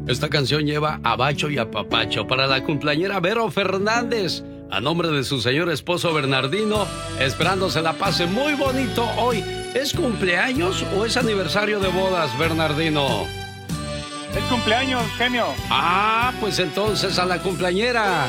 Esta canción lleva a bacho y a papacho para la cumpleañera Vero Fernández, a nombre de su señor esposo Bernardino, esperando se la pase muy bonito hoy. ¿Es cumpleaños o es aniversario de bodas, Bernardino? Es cumpleaños, genio. Ah, pues entonces a la cumpleañera.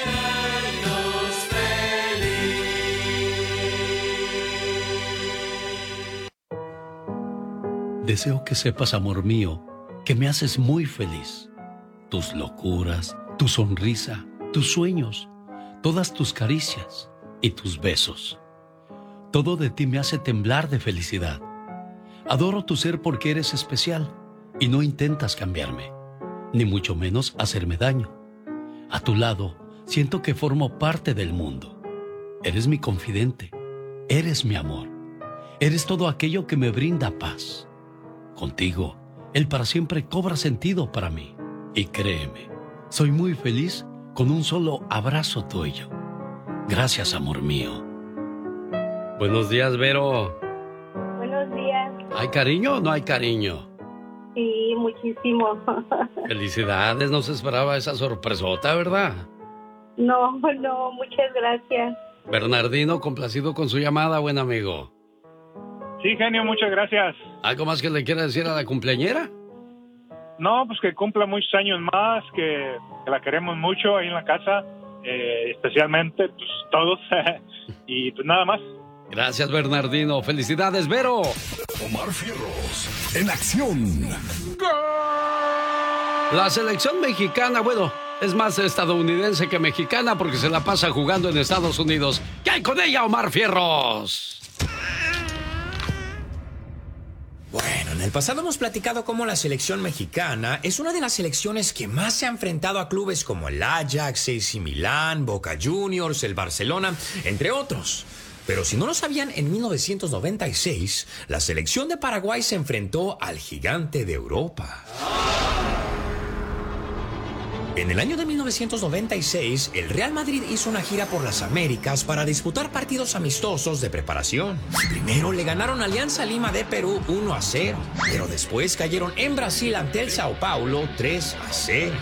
Deseo que sepas, amor mío, que me haces muy feliz. Tus locuras, tu sonrisa, tus sueños, todas tus caricias y tus besos. Todo de ti me hace temblar de felicidad. Adoro tu ser porque eres especial y no intentas cambiarme, ni mucho menos hacerme daño. A tu lado, siento que formo parte del mundo. Eres mi confidente, eres mi amor, eres todo aquello que me brinda paz. Contigo, el para siempre cobra sentido para mí. Y créeme, soy muy feliz con un solo abrazo tuyo. Gracias, amor mío. Buenos días, Vero. Buenos días. ¿Hay cariño o no hay cariño? Sí, muchísimo. Felicidades, no se esperaba esa sorpresota, ¿verdad? No, muchas gracias. Bernardino, complacido con su llamada, buen amigo. Sí, genio, muchas gracias. ¿Algo más que le quiera decir a la cumpleañera? No, pues que cumpla muchos años más, que la queremos mucho ahí en la casa, especialmente pues todos, y pues nada más. Gracias, Bernardino. Felicidades, Vero. Omar Fierros, en acción. La selección mexicana, bueno, es más estadounidense que mexicana porque se la pasa jugando en Estados Unidos. ¿Qué hay con ella, Omar Fierros? Bueno, en el pasado hemos platicado cómo la selección mexicana es una de las selecciones que más se ha enfrentado a clubes como el Ajax, AC Milán, Boca Juniors, el Barcelona, entre otros. Pero si no lo sabían, en 1996, la selección de Paraguay se enfrentó al gigante de Europa. En el año de 1996, el Real Madrid hizo una gira por las Américas para disputar partidos amistosos de preparación. Primero le ganaron a Alianza Lima de Perú 1-0, pero después cayeron en Brasil ante el Sao Paulo 3-0.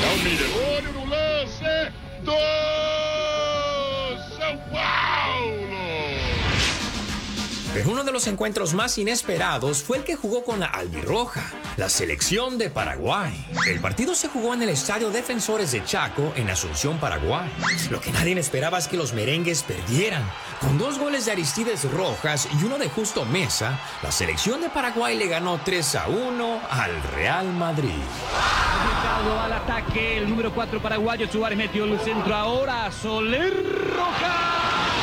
Pero uno de los encuentros más inesperados fue el que jugó con la albirroja, la selección de Paraguay. El partido se jugó en el Estadio Defensores de Chaco, en Asunción, Paraguay. Lo que nadie esperaba es que los merengues perdieran. Con 2 goles de Aristides Rojas y uno de Justo Mesa, la selección de Paraguay le ganó 3-1 al Real Madrid. Al ataque, el número 4 paraguayo, Suárez metió el centro ahora, Soler Rojas.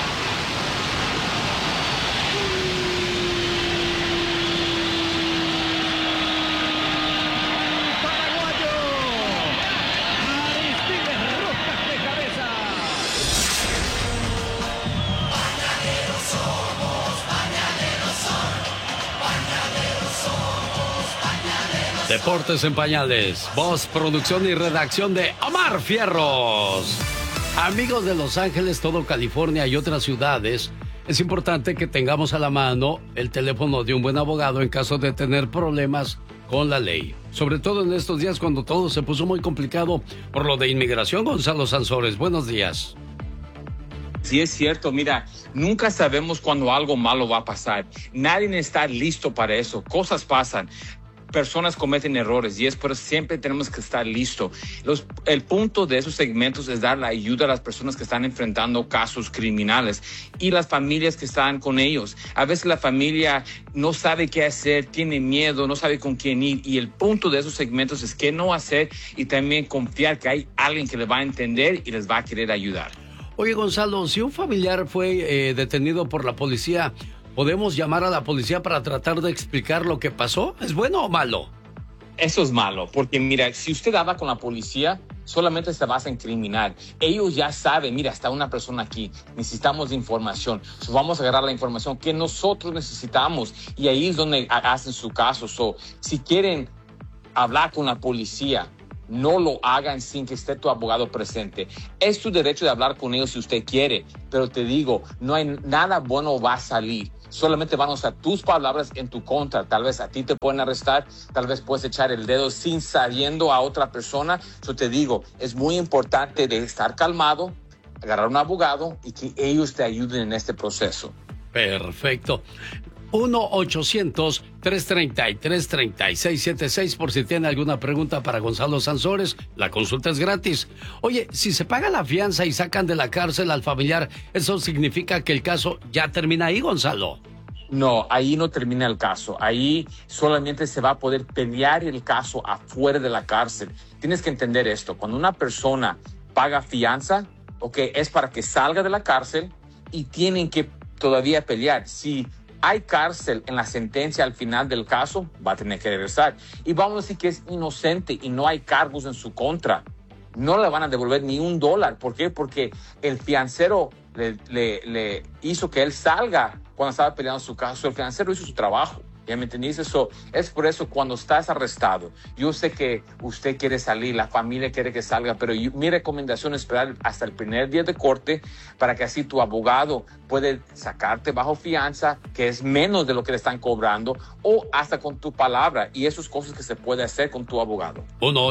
Deportes en Pañales, voz, producción y redacción de Omar Fierros. Amigos de Los Ángeles, todo California y otras ciudades, es importante que tengamos a la mano el teléfono de un buen abogado en caso de tener problemas con la ley. Sobre todo en estos días cuando todo se puso muy complicado por lo de inmigración. Gonzalo Sansores, buenos días. Sí, es cierto. Mira, nunca sabemos cuándo algo malo va a pasar. Nadie está listo para eso. Cosas pasan. Personas cometen errores y es por eso siempre tenemos que estar listos. El punto de esos segmentos es dar la ayuda a las personas que están enfrentando casos criminales y las familias que están con ellos. A veces la familia no sabe qué hacer, tiene miedo, no sabe con quién ir, y el punto de esos segmentos es qué no hacer y también confiar que hay alguien que les va a entender y les va a querer ayudar. Oye, Gonzalo, si un familiar fue detenido por la policía, ¿podemos llamar a la policía para tratar de explicar lo que pasó? ¿Es bueno o malo? Eso es malo, porque mira, si usted habla con la policía, solamente se vas a incriminar. Ellos ya saben, mira, está una persona aquí, necesitamos información. Vamos a agarrar la información que nosotros necesitamos y ahí es donde hacen su caso. Si quieren hablar con la policía, no lo hagan sin que esté tu abogado presente. Es tu derecho de hablar con ellos si usted quiere, pero te digo, no hay nada bueno va a salir. Solamente van a usar tus palabras en tu contra. Tal vez a ti te pueden arrestar, tal vez puedes echar el dedo sin sabiendo a otra persona. Yo te digo, es muy importante de estar calmado, agarrar un abogado y que ellos te ayuden en este proceso. Perfecto. 1-800-333-3676 por si tiene alguna pregunta para Gonzalo Sansores. La consulta es gratis. Oye, si se paga la fianza y sacan de la cárcel al familiar, ¿eso significa que el caso ya termina ahí, Gonzalo? No, ahí no termina el caso. Ahí solamente se va a poder pelear el caso afuera de la cárcel. Tienes que entender esto. Cuando una persona paga fianza, es para que salga de la cárcel y tienen que todavía pelear. Si hay cárcel en la sentencia al final del caso, va a tener que regresar. Y vamos a decir que es inocente y no hay cargos en su contra. No le van a devolver ni $1. ¿Por qué? Porque el fiancero le hizo que él salga cuando estaba peleando su caso. El fiancero hizo su trabajo. ¿Ya me entendiste? Eso es por eso cuando estás arrestado, yo sé que usted quiere salir, la familia quiere que salga, pero mi recomendación es esperar hasta el primer día de corte para que así tu abogado puede sacarte bajo fianza, que es menos de lo que le están cobrando, o hasta con tu palabra, y esas cosas que se puede hacer con tu abogado.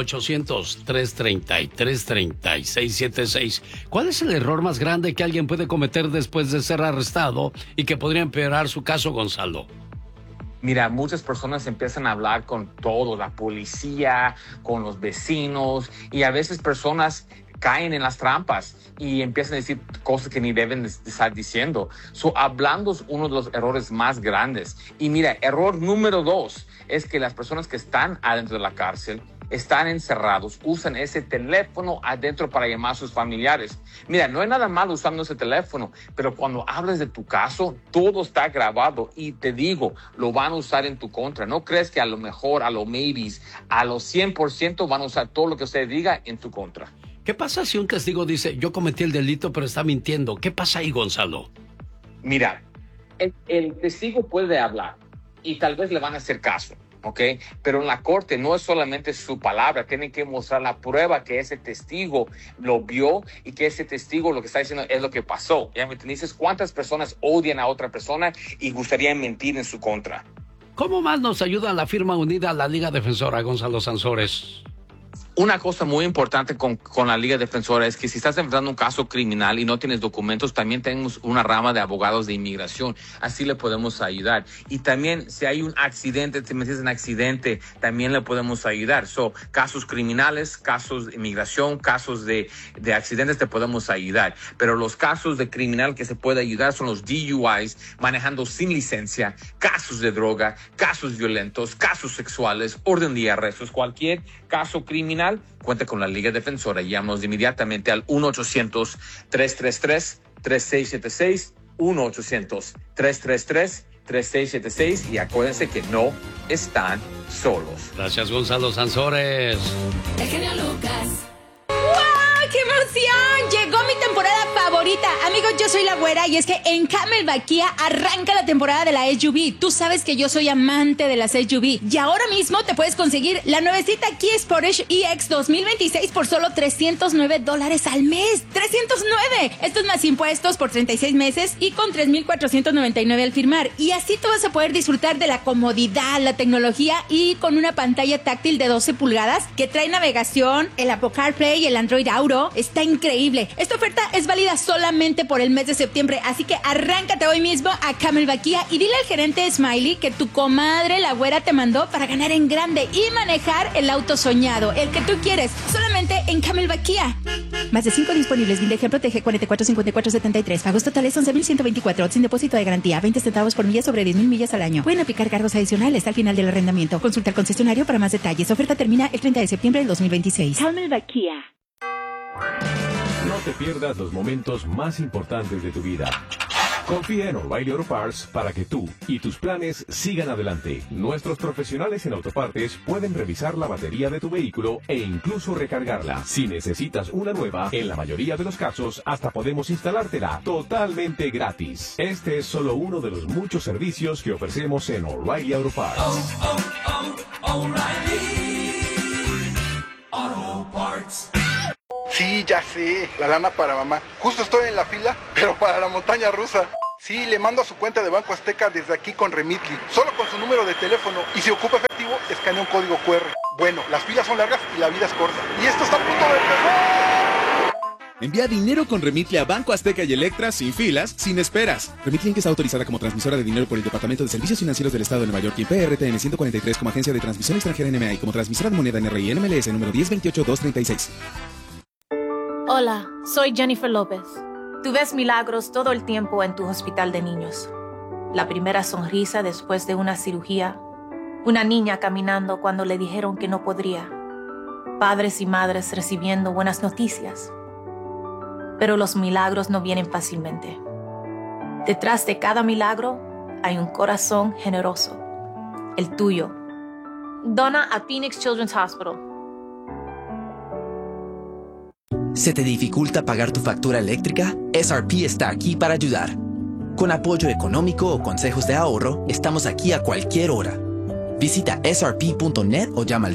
1-800-333-3676. ¿Cuál es el error más grande que alguien puede cometer después de ser arrestado y que podría empeorar su caso, Gonzalo? Mira, muchas personas empiezan a hablar con todo, la policía, con los vecinos, y a veces personas caen en las trampas y empiezan a decir cosas que ni deben de estar diciendo. Hablando es uno de los errores más grandes. Y mira, error número 2 es que las personas que están adentro de la cárcel están encerrados, usan ese teléfono adentro para llamar a sus familiares. Mira, no hay nada malo usando ese teléfono, pero cuando hablas de tu caso, todo está grabado y te digo, lo van a usar en tu contra. No crees que a lo mejor, a lo maybes, a los 100% van a usar todo lo que usted diga en tu contra. ¿Qué pasa si un testigo dice, yo cometí el delito, pero está mintiendo? ¿Qué pasa ahí, Gonzalo? Mira, el testigo puede hablar y tal vez le van a hacer caso. Pero en la corte no es solamente su palabra, tienen que mostrar la prueba que ese testigo lo vio y que ese testigo lo que está diciendo es lo que pasó. ¿Ya me entiendes? ¿Cuántas personas odian a otra persona y gustarían mentir en su contra? ¿Cómo más nos ayuda la firma unida a la Liga Defensora, Gonzalo Sansores? Una cosa muy importante con la Liga Defensora es que si estás enfrentando un caso criminal y no tienes documentos, también tenemos una rama de abogados de inmigración. Así le podemos ayudar. Y también si hay un accidente, si metes en accidente, también le podemos ayudar. Casos criminales, casos de inmigración, casos de accidentes, te podemos ayudar. Pero los casos de criminal que se puede ayudar son los DUIs, manejando sin licencia, casos de droga, casos violentos, casos sexuales, orden de arrestos, cualquier caso criminal. Cuenta con la Liga Defensora. Llámanos inmediatamente al 1-800-333-3676, 1-800-333-3676 y acuérdense que no están solos. Gracias, Gonzalo Sansores. El genio Lucas. ¡Wow! ¡Qué emoción! Llegó mi temporada favorita. Amigos, yo soy la güera y es que en Camelback Kia arranca la temporada de la SUV. Tú sabes que yo soy amante de las SUV. Y ahora mismo te puedes conseguir la nuevecita Kia Sportage EX 2026 por solo $309 al mes. ¡309! Esto es más impuestos por 36 meses y con $3,499 al firmar. Y así tú vas a poder disfrutar de la comodidad, la tecnología y con una pantalla táctil de 12 pulgadas que trae navegación, el Apple CarPlay y el Android Auto. Está increíble. Esta oferta es válida solamente por el mes de septiembre, así que arráncate hoy mismo a Camelback Kia y dile al gerente Smiley que tu comadre la güera te mandó para ganar en grande y manejar el auto soñado, el que tú quieres, solamente en Camelback Kia. Más de 5 disponibles. Vindeje Protege 445473. Pagos totales 11,124. Sin depósito de garantía. 20 centavos por milla sobre 10,000 millas al año. Pueden aplicar cargos adicionales al final del arrendamiento. Consulta al concesionario para más detalles. Oferta termina el 30 de septiembre del 2026. Camelback Kia. No te pierdas los momentos más importantes de tu vida. Confía en O'Reilly Auto Parts para que tú y tus planes sigan adelante. Nuestros profesionales en autopartes pueden revisar la batería de tu vehículo e incluso recargarla. Si necesitas una nueva, en la mayoría de los casos hasta podemos instalártela totalmente gratis. Este es solo uno de los muchos servicios que ofrecemos en O'Reilly Auto Parts. O'Reilly Auto Sí, ya sé, la lana para mamá. Justo estoy en la fila, pero para la montaña rusa. Sí, le mando a su cuenta de Banco Azteca desde aquí con Remitly, solo con su número de teléfono, y si ocupa efectivo, escanea un código QR. Bueno, las filas son largas y la vida es corta. Y esto está a punto de empezar. Envía dinero con Remitly a Banco Azteca y Electra sin filas, sin esperas. Remitly Inc. está autorizada como transmisora de dinero por el Departamento de Servicios Financieros del Estado de Nueva York y PRTN 143 como agencia de transmisión extranjera NMA y como transmisora de moneda NRI NMLS número 1028236. Hola, soy Jennifer López. Tú ves milagros todo el tiempo en tu hospital de niños. La primera sonrisa después de una cirugía. Una niña caminando cuando le dijeron que no podría. Padres y madres recibiendo buenas noticias. Pero los milagros no vienen fácilmente. Detrás de cada milagro hay un corazón generoso. El tuyo. Dona a Phoenix Children's Hospital. ¿Se te dificulta pagar tu factura eléctrica? SRP está aquí para ayudar. Con apoyo económico o consejos de ahorro, estamos aquí a cualquier hora. Visita srp.net o llama al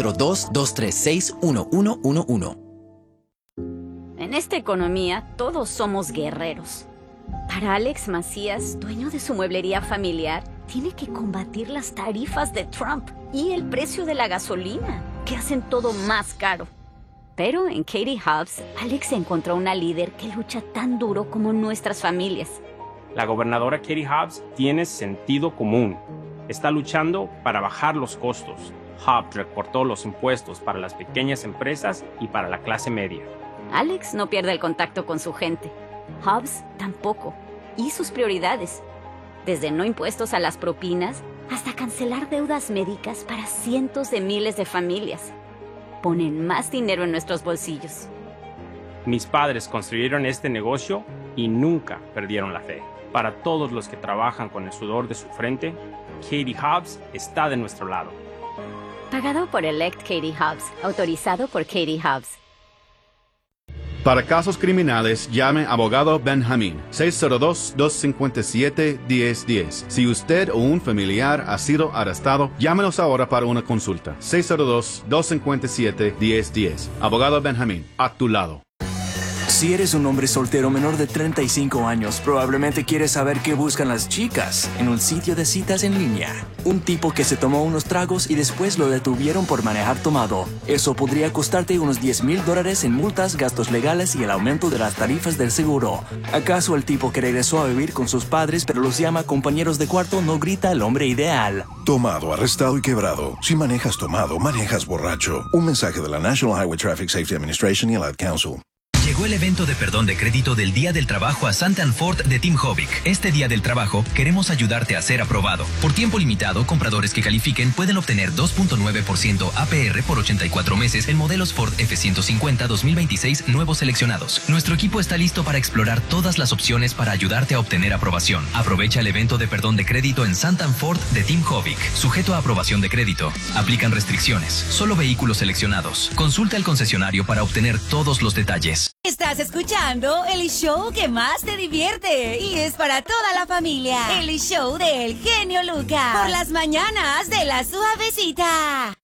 602-236-1111. En esta economía, todos somos guerreros. Para Alex Macías, dueño de su mueblería familiar, tiene que combatir las tarifas de Trump y el precio de la gasolina, que hacen todo más caro. Pero en Katie Hobbs, Alex encontró una líder que lucha tan duro como nuestras familias. La gobernadora Katie Hobbs tiene sentido común. Está luchando para bajar los costos. Hobbs recortó los impuestos para las pequeñas empresas y para la clase media. Alex no pierde el contacto con su gente. Hobbs tampoco. Y sus prioridades. Desde no impuestos a las propinas hasta cancelar deudas médicas para cientos de miles de familias. Ponen más dinero en nuestros bolsillos. Mis padres construyeron este negocio y nunca perdieron la fe. Para todos los que trabajan con el sudor de su frente, Katie Hobbs está de nuestro lado. Pagado por Elect Katie Hobbs. Autorizado por Katie Hobbs. Para casos criminales, llame a Abogado Benjamín, 602-257-1010. Si usted o un familiar ha sido arrestado, llámenos ahora para una consulta. 602-257-1010. Abogado Benjamín, a tu lado. Si eres un hombre soltero menor de 35 años, probablemente quieres saber qué buscan las chicas en un sitio de citas en línea. Un tipo que se tomó unos tragos y después lo detuvieron por manejar tomado. Eso podría costarte unos $10,000 en multas, gastos legales y el aumento de las tarifas del seguro. ¿Acaso el tipo que regresó a vivir con sus padres pero los llama compañeros de cuarto no grita el hombre ideal? Tomado, arrestado y quebrado. Si manejas tomado, manejas borracho. Un mensaje de la National Highway Traffic Safety Administration y el Ad Council. Llegó el evento de perdón de crédito del Día del Trabajo a Santan Ford de Tim Hovick. Este Día del Trabajo queremos ayudarte a ser aprobado. Por tiempo limitado, compradores que califiquen pueden obtener 2.9% APR por 84 meses en modelos Ford F-150 2026 nuevos seleccionados. Nuestro equipo está listo para explorar todas las opciones para ayudarte a obtener aprobación. Aprovecha el evento de perdón de crédito en Santan Ford de Tim Hovick. Sujeto a aprobación de crédito. Aplican restricciones. Solo vehículos seleccionados. Consulta al concesionario para obtener todos los detalles. Estás escuchando el show que más te divierte y es para toda la familia. El show del genio Lucas por las mañanas de La Suavecita.